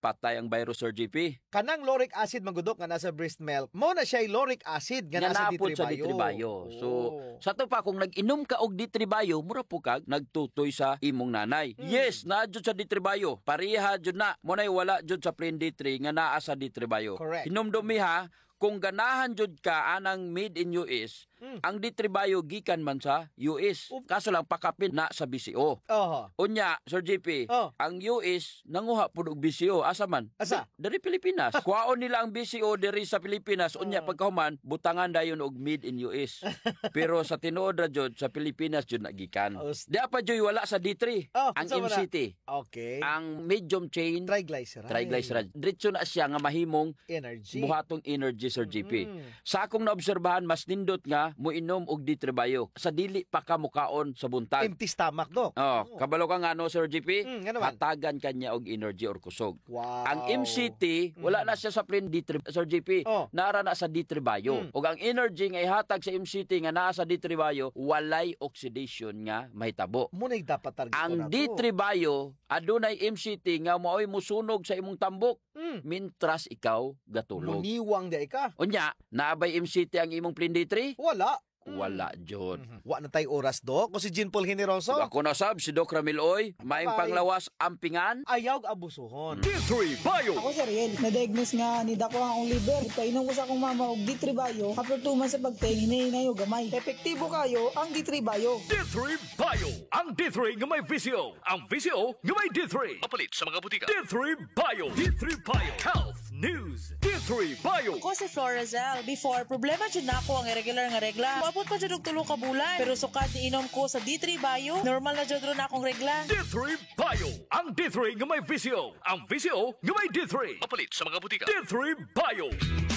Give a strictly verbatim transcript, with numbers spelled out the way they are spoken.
patay ang virus, Sir G P. Kanang lauric acid magudok nga nasa breast milk, mo na siya lauric acid nga nasa napod sa ditribayo. ditribayo. So, sa to pa, kung nag-inom ka og ditribayo, mura po kag nagtutoy sa imong nanay. Hmm. Yes, naa jud sa ditribayo. Pareha jud na. Munay wala jud sa plain ditri nga naa sa ditribayo. Correct. Hinumdumi ha, kung ganahan jud ka anang made in U S, Hmm. ang ditribayo gikan man sa U S. Oop. Kaso lang pakapin na sa B C O. Oho. Unya, Sir G P, Oh. ang U S nanguha pud og B C O. Asa man? Asa? Di- Dari Pilipinas. Kuhaon nila ang B C O diri sa Pilipinas. Unya, Oh. pagkahuman, butangan dayon og made in U S. Pero sa tinuod ra jud sa Pilipinas jud nagikan. Oh, Di pa jud wala sa D three. Oh, ang unsa man na? M C T. Okay. Ang medium chain Triglyceride. triglyceride. Diretso na siya nga mahimong Energy. buhatong energy, Sir G P. Mm. Sa akong naobserbahan, mas nindot nga muinom og ditribayo. Sa dili pa ka mukaon sa buntag. Empty stomach, Dok. Oh, kabalo ka nga no, Sir G P? Mm, nga naman. Hatagan kanya og energy or kusog. Wow. Ang M C T, wala na siya sa plain D three, Sir G P. Oh. Nara na sa D three bayo. Mm. Ug ang energy nga ihatag sa M C T nga naa sa D three bayo, walay oxidation nga mahitabo. Muna yung dapat target Ang na D three bayo, adunay M C T nga maoy musunog sa imong tambok. Mm. Mintras ikaw gatulog. Muniwang di ka. Unya, naabay M C T ang imong plain D three? Wala. Wala jud. Wa na tay oras, Dok. Ko si Jean Paul Generoso. Ako na sab si Doc Ramiloy, maing Bye. panglawas ampingan. Ayaw abusuhon. D three Bio. Ako si Riel, na-diagnose nga ni dako ang liver. Kainom ko sa akong mama og D three Bio. After two months sa pagtingin, hinahinay o gamay. Epektibo kayo ang D three Bio. D three Bio. Ang D three nga may V C O. Ang V C O nga may D three. Mapalit sa mga butika. D three Bio. D three Bio. Health News. D three Bio. Ako si Florazel. Before, problema dyan na ako ang irregular nga regla. Maabot pa dyan og tulo ka bulan. Pero sukad inom ko sa D three Bio, normal na dyan ron akong regla. D three Bio. Ang D three nga may V C O. Ang V C O nga may D three. Mapalit sa mga butika. D three Bio.